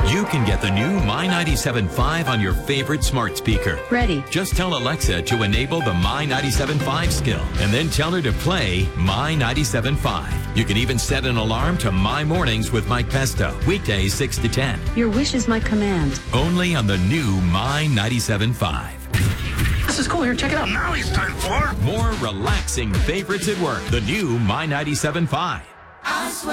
You can get the new My 97.5 on your favorite smart speaker. Ready. Just tell Alexa to enable the My 97.5 skill and then tell her to play My 97.5. You can even set an alarm to My Mornings with Mike Pesto, weekdays 6 to 10. Your wish is my command. Only on the new My 97.5. This is cool. Here, check it out. Now it's time for More relaxing favorites at work. The new My 97.5. I swear.